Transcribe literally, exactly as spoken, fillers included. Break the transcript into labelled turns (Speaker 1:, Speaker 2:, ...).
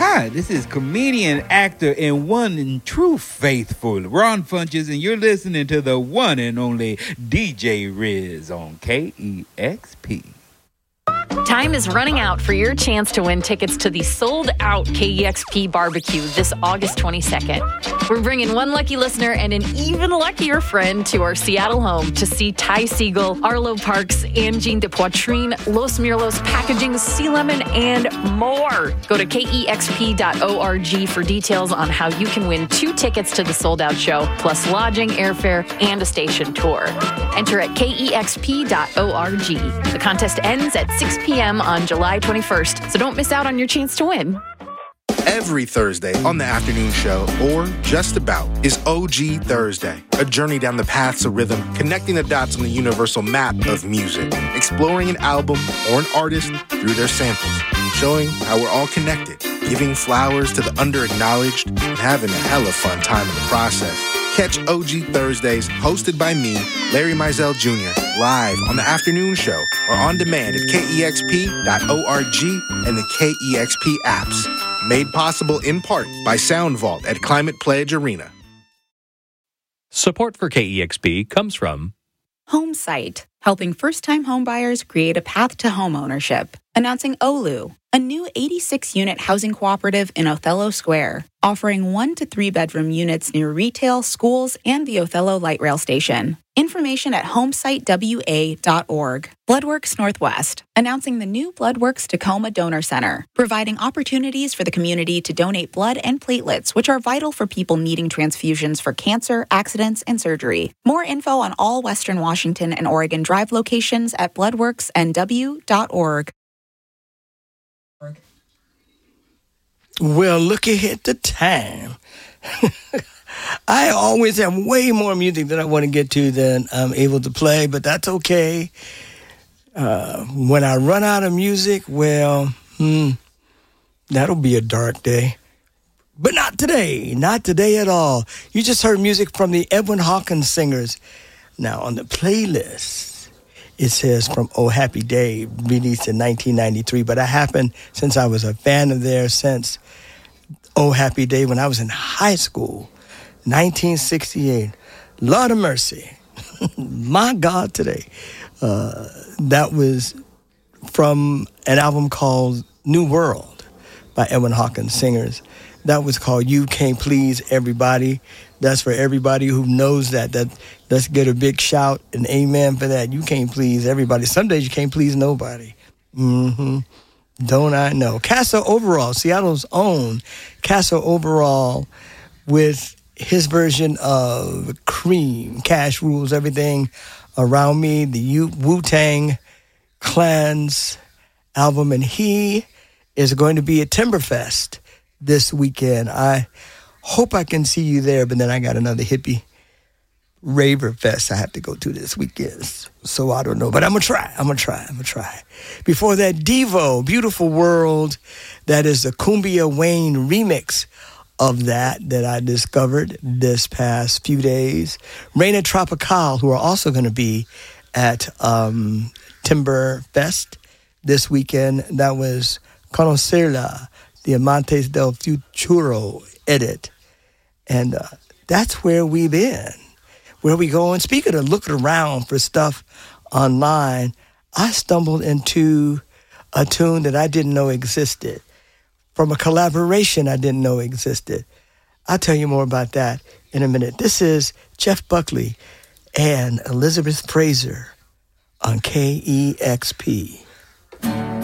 Speaker 1: Hi, this is comedian, actor, and one and true faithful Ron Funches, and you're listening to the one and only D J Riz on K E X P.
Speaker 2: Time is running out for your chance to win tickets to the sold-out K E X P barbecue this August twenty-second. We're bringing one lucky listener and an even luckier friend to our Seattle home to see Ty Segall, Arlo Parks, Angine de Poitrine, Los Mirlos Packaging, Sea Lemon, and more. Go to K E X P dot org for details on how you can win two tickets to the sold-out show, plus lodging, airfare, and a station tour. Enter at K E X P dot org. The contest ends at six p.m. on July twenty-first, so don't miss out on your chance to win.
Speaker 3: Every Thursday on the afternoon show, or just about, is O G Thursday, a journey down the paths of rhythm, connecting the dots on the universal map of music, exploring an album or an artist through their samples, showing how we're all connected, giving flowers to the under-acknowledged, and having a hella fun time in the process. Catch O G Thursdays, hosted by me, Larry Mizell Junior, live on the afternoon show or on demand at K E X P dot org and the K E X P apps. Made possible in part by SoundVault at Climate Pledge Arena.
Speaker 4: Support for K E X P comes from
Speaker 5: HomeSite, helping first-time homebuyers create a path to homeownership. Announcing Olu, a new eighty-six unit housing cooperative in Othello Square, offering one to three bedroom units near retail, schools, and the Othello Light Rail Station. Information at homesite w a dot org. Bloodworks Northwest, announcing the new Bloodworks Tacoma Donor Center, providing opportunities for the community to donate blood and platelets, which are vital for people needing transfusions for cancer, accidents, and surgery. More info on all Western Washington and Oregon Drive locations at bloodworks n w dot org.
Speaker 6: Well, looky at the time. I always have way more music that I want to get to than I'm able to play, but that's okay. Uh, when I run out of music, well, hmm, that'll be a dark day. But not today. Not today at all. You just heard music from the Edwin Hawkins Singers. Now, on the playlist, it says from Oh Happy Day, released in nineteen ninety-three, but I happen, since I was a fan of theirs since Oh Happy Day when I was in high school, nineteen sixty-eight. Lord of mercy. My God, today. Uh, that was from an album called New World by Edwin Hawkins Singers. That was called You Can't Please Everybody. That's for everybody who knows that. That let's get a big shout and amen for that. You can't please everybody. Some days you can't please nobody. Mm-hmm. Don't I know? Casa Overall, Seattle's own Casa Overall, with his version of Cream, Cash Rules Everything Around Me, the U- Wu-Tang Clan's album. And he is going to be at Timberfest this weekend. I hope I can see you there, but then I got another hippie raver fest I have to go to this weekend. So I don't know, but I'm going to try. I'm going to try. I'm going to try. Before that, Devo, Beautiful World. That is the Cumbia Wayne remix of that that I discovered this past few days. Reina Tropical, who are also going to be at um, Timberfest this weekend. That was Conocerla, the Amantes del Futuro edit. And uh, that's where we've been. Where we go. And speaking of looking around for stuff online, I stumbled into a tune that I didn't know existed, from a collaboration I didn't know existed. I'll tell you more about that in a minute. This is Jeff Buckley and Elizabeth Fraser on K E X P.